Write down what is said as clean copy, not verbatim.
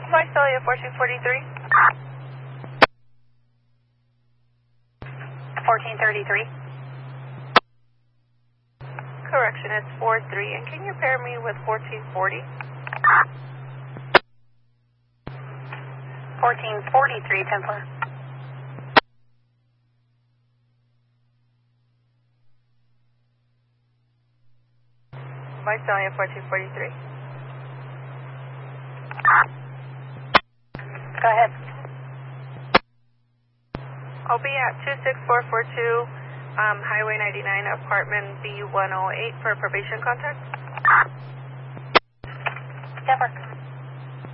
Visalia 1443. 1433. Correction, it's 43. And can you pair me with 1440? 1443, Templar. Visalia 1443. Go ahead. I'll be at 26442 Highway 99, apartment B108 for probation contact. Denver.